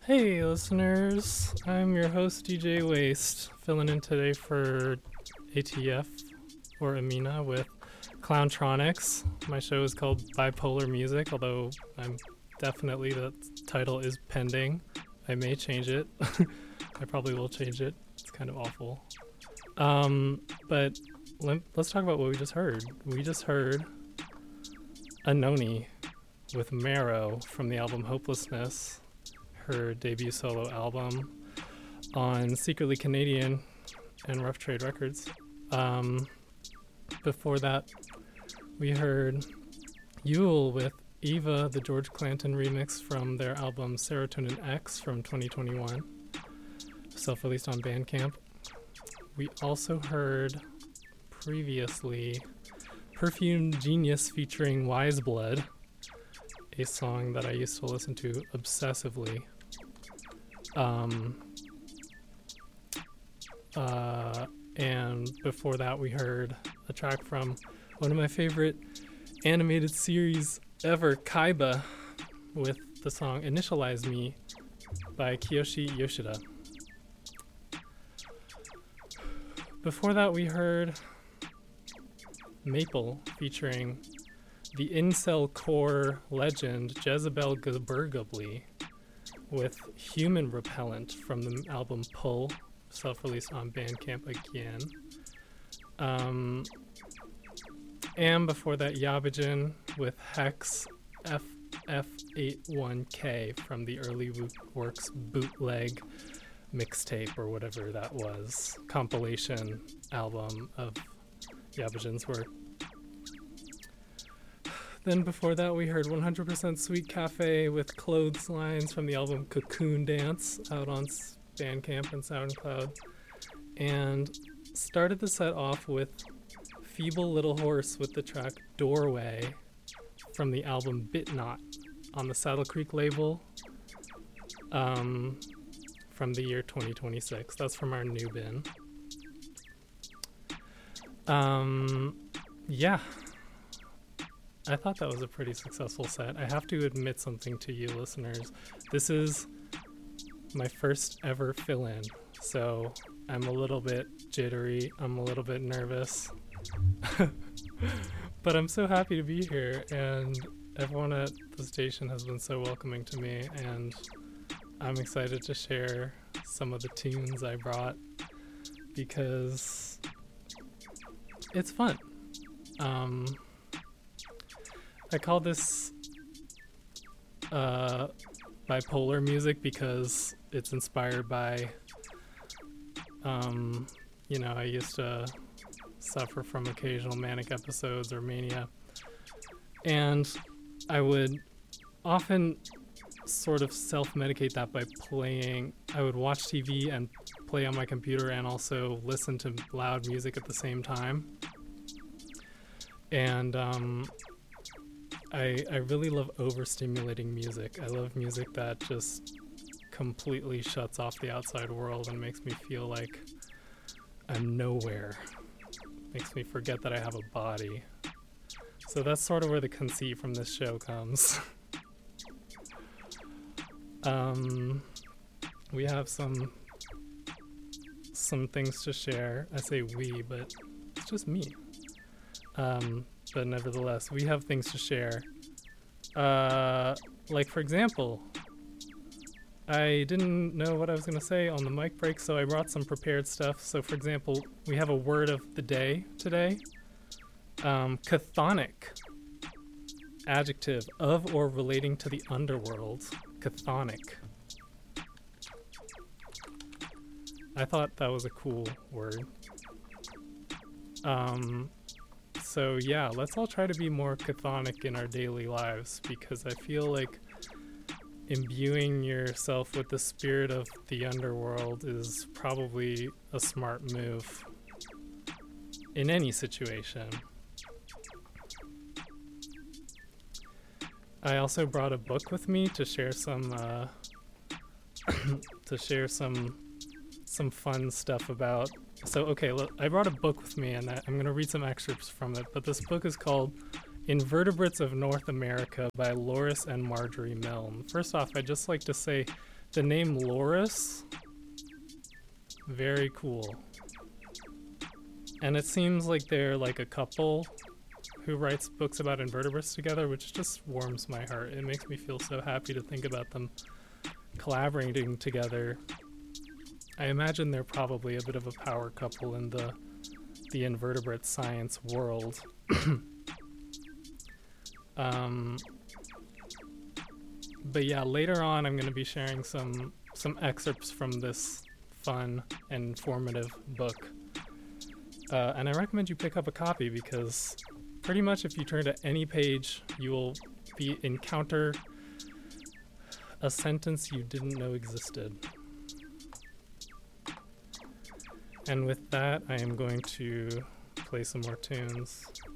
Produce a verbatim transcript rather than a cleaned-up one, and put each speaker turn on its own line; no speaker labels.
Hey listeners, I'm your host D J Waste, filling in today for A T F or Amina with Clowntronics. My show is called Bipolar Music, although I'm definitely, the title is pending. I may change it. I probably will change it. It's kind of awful. Um, but let, let's talk about what we just heard. We just heard Anoni with Marrow from the album Hopelessness, her debut solo album on Secretly Canadian and Rough Trade Records. Um, before that, we heard Yule with Eva, the George Clanton remix from their album Serotonin X from twenty twenty-one, self-released on Bandcamp. We also heard previously Perfume Genius featuring Wise Blood, a song that I used to listen to obsessively. Um, uh, and before that, we heard a track from one of my favorite animated series ever, Kaiba, with the song Initialize Me by Kiyoshi Yoshida. Before that, we heard Maple featuring the incel core legend Jezebel Gebergably with Human Repellent from the album Pull, self-released on Bandcamp again. Um, and before that, Yabajin with Hex F F eighty-one K from the Early Works bootleg mixtape or whatever that was, compilation album of Yabajin's work. Then before that, we heard one hundred percent Sweet Cafe with Clotheslines from the album Cocoon Dance, out on Bandcamp and SoundCloud. And started the set off with Feeble Little Horse with the track Doorway from the album Bitnot on the Saddle Creek label um, from the year twenty twenty-six. That's from our new bin. Um, yeah. I thought that was a pretty successful set. I have to admit something to you listeners. This is my first ever fill-in, so I'm a little bit jittery. I'm a little bit nervous. But I'm so happy to be here, and everyone at the station has been so welcoming to me, and I'm excited to share some of the tunes I brought because it's fun. Um... I call this uh, bipolar music because it's inspired by, um, you know, I used to suffer from occasional manic episodes or mania. And I would often sort of self-medicate that by playing, I would watch T V and play on my computer and also listen to loud music at the same time. And, um... I, I really love overstimulating music. I love music that just completely shuts off the outside world and makes me feel like I'm nowhere. Makes me forget that I have a body. So that's sort of where the conceit from this show comes. um, we have some some things to share. I say we, but it's just me. Um, but nevertheless, we have things to share. Uh, like, for example, I didn't know what I was going to say on the mic break, so I brought some prepared stuff. So, for example, we have a word of the day today. Um, chthonic. Adjective, of or relating to the underworld. Chthonic. I thought that was a cool word. Um... So yeah, let's all try to be more chthonic in our daily lives, because I feel like imbuing yourself with the spirit of the underworld is probably a smart move in any situation. I also brought a book with me to share some uh, to share some some fun stuff about. So, okay, look, I brought a book with me, and I, I'm going to read some excerpts from it, but this book is called Invertebrates of North America by Loris and Marjorie Milne. First off, I'd just like to say The name Loris, very cool. And it seems like they're like a couple who writes books about invertebrates together, which just warms my heart. It makes me feel so happy to think about them collaborating together. I imagine they're probably a bit of a power couple in the the invertebrate science world. um, but yeah, later on I'm going to be sharing some some excerpts from this fun and informative book. Uh, and I recommend you pick up a copy because pretty much if you turn to any page, you will be encounter a sentence you didn't know existed. And with that, I am going to play some more tunes.